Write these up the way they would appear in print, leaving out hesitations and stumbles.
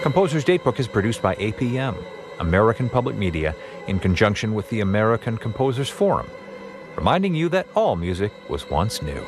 Composer's Datebook is produced by APM, American Public Media, in conjunction with the American Composers Forum, reminding you that all music was once new.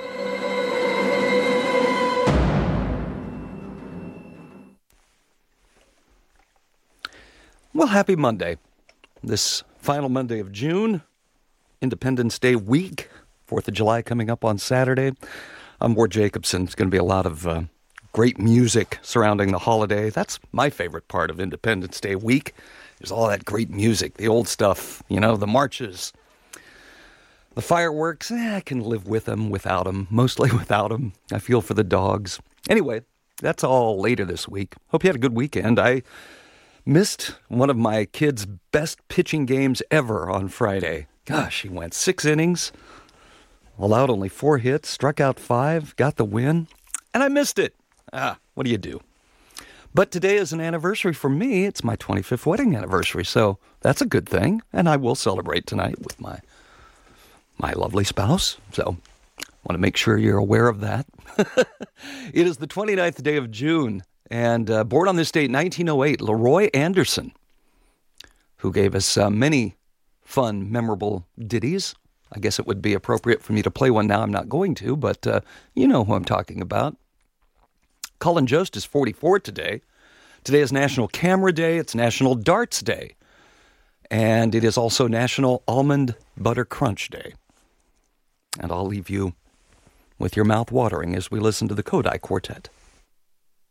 Well, happy Monday. This final Monday of June, Independence Day week, 4th of July coming up on Saturday. I'm Ward Jacobson. It's going to be a lot of great music surrounding the holiday. That's my favorite part of Independence Day week. There's all that great music, the old stuff, you know, the marches, the fireworks. I can live with them, without them, mostly without them. I feel for the dogs. Anyway, that's all later this week. Hope you had a good weekend. I missed one of my kids' best pitching games ever on Friday. Gosh, he went 6 innings, allowed only 4 hits, struck out 5, got the win, and I missed it. What do you do? But today is an anniversary for me. It's my 25th wedding anniversary, so that's a good thing. And I will celebrate tonight with my lovely spouse. So I want to make sure you're aware of that. It is the 29th day of June, and born on this date, 1908, Leroy Anderson, who gave us many fun, memorable ditties. I guess it would be appropriate for me to play one now. I'm not going to, but you know who I'm talking about. Colin Jost is 44 today. Today is National Camera Day. It's National Darts Day. And it is also National Almond Butter Crunch Day. And I'll leave you with your mouth watering as we listen to the Kodai Quartet.